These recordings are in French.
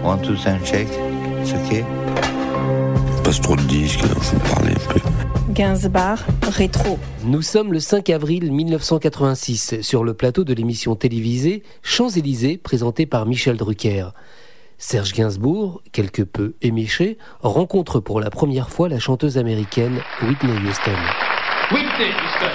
1, 2, sound check. C'est ok? Passe trop de disques, alors je vais parler un peu. Gainsbar, rétro. Nous sommes le 5 avril 1986 sur le plateau de l'émission télévisée Champs-Élysées présentée par Michel Drucker. Serge Gainsbourg, quelque peu éméché, rencontre pour la première fois la chanteuse américaine Whitney Houston. Whitney Houston.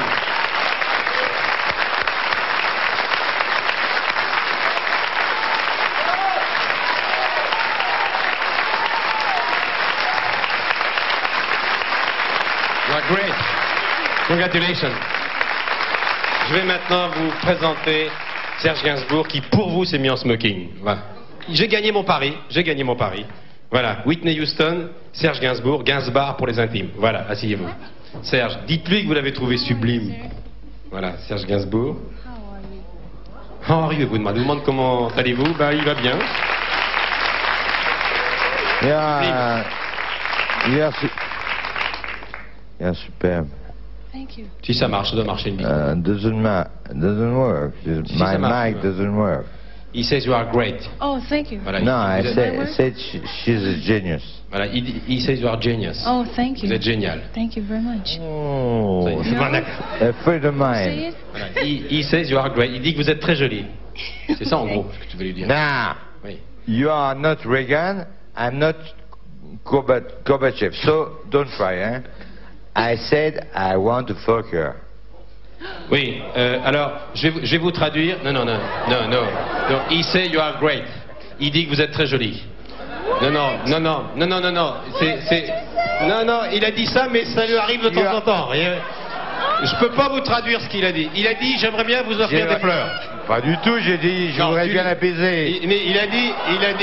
You are great. Congratulations. Je vais maintenant vous présenter Serge Gainsbourg qui, pour vous, s'est mis en smoking. Voilà. J'ai gagné mon pari. Voilà, Whitney Houston, Serge Gainsbourg, Gainsbar pour les intimes. Voilà, asseyez-vous. Serge, dites-lui que vous l'avez trouvé sublime. Voilà, Serge Gainsbourg. How are you? Vous demande comment allez-vous? Bah, il va bien. Superbe. Thank you. Si ça marche, ça doit marcher une bite. Doesn't work. Si My ça marche, mic doesn't work. He says you are great. Oh, thank you. Voilà, No, I vous êtes- said she's a genius. Voilà, he says you are genius. Oh, thank you. Vous êtes génial. Thank you very much. Oh, C'est pas d'accord. a friend of Say mine. it. Voilà, he says you are great. Il dit que vous êtes très jolie. C'est ça en gros ce que tu veux lui dire. Now, Oui. you are not Reagan, I'm not Gorbachev, so don't try, hein? I said I want to fuck her. Oui, alors, je vais vous traduire. Non. He say you are great. Il dit que vous êtes très jolie. Non. Non, il a dit ça, mais ça lui arrive de temps en temps. Je peux pas vous traduire ce qu'il a dit. Il a dit, j'aimerais bien vous offrir des fleurs. Pas du tout, j'ai dit, je Non, voudrais tu- bien l'apaiser. Il a dit.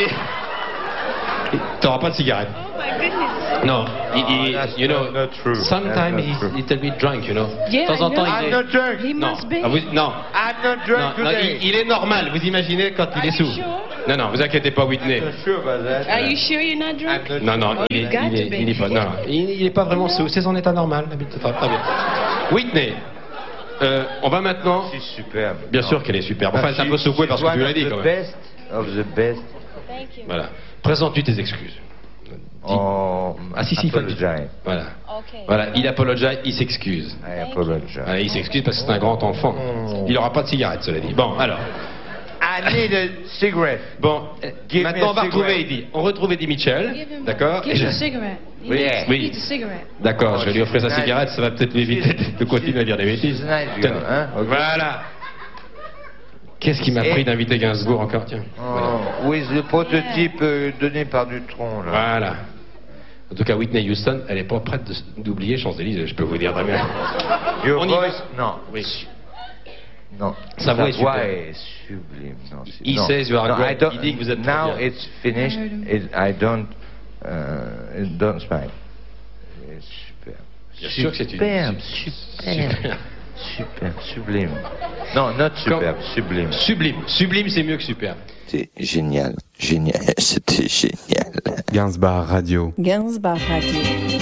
T'auras pas de cigarette. Oh my goodness. Non, that's you know, not true. sometimes That's not he's true. a little bit drunk, you know. Yeah, de temps en I temps, know. il I'm est... not drunk. He Non, must be. non. I'm not drunk Non, today. il est normal, vous imaginez quand il est Are you sous. sure? Non, vous inquiétez pas, Whitney. I'm not sure about that. Are you sure you're not drunk? I'm not Non, il You got to be. est pas, non, il est pas vraiment sous, c'est son état normal. Très bien. Whitney, on va maintenant... C'est superbe. Bien sûr qu'elle est superbe. Enfin, elle est un peu secouée parce que tu l'as dit quand même. Best of the best. Thank you. Voilà. Présente-lui tes excuses. Oh, Ah si, il faut le dire. apologize. Voilà. Okay. Voilà, il apologize, il s'excuse. I apologize. Voilà, il s'excuse parce que c'est un grand enfant. Il n'aura pas de cigarette, cela dit. Bon, alors. I need a cigarette. Bon, Give maintenant me on va a retrouver cigarette. Eddie. On retrouve Eddie Mitchell. Give him, D'accord. Give him a cigarette. He Oui, needs- oui. he needs a cigarette. D'accord, je vais lui offrir sa cigarette, ça va peut-être l'éviter de continuer à dire des bêtises. She's nice girl, Tenez. hein, ok. Voilà. Qu'est-ce qui m'a pris d'inviter Gainsbourg encore? Tiens. Voilà. Oh, oui, le prototype donné par Dutron, là. Voilà. En tout cas, Whitney Houston, elle n'est pas prête d'oublier Champs-Élysées, je peux vous dire très bien. Your On y va. voice, non. Oui. Non. Sa voix est super. est sublime. Non, c'est- He non. says you are No, great. I don't- Il dit que vous êtes très Now bien. it's finished. I don't smile. It's superbe. Bien sûr que c'est une- Superbe, Super. superbe, sublime. Non, not superbe, sublime. Sublime, c'est mieux que super. C'est génial, c'était génial. Gainsbar Radio. Gainsbar Radio.